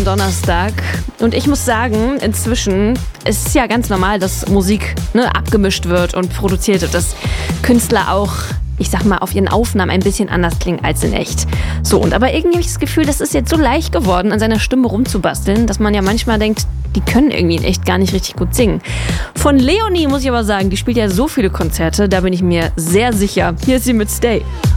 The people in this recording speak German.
Donnerstag. Und ich muss sagen, inzwischen ist es ja ganz normal, dass Musik abgemischt wird und produziert wird, dass Künstler auch, ich sag mal, auf ihren Aufnahmen ein bisschen anders klingen als in echt. So, und aber irgendwie habe ich das Gefühl, das ist jetzt so leicht geworden, an seiner Stimme rumzubasteln, dass man ja manchmal denkt, die können irgendwie in echt gar nicht richtig gut singen. Von Leonie muss ich aber sagen, die spielt ja so viele Konzerte, da bin ich mir sehr sicher. Hier ist sie mit Stay.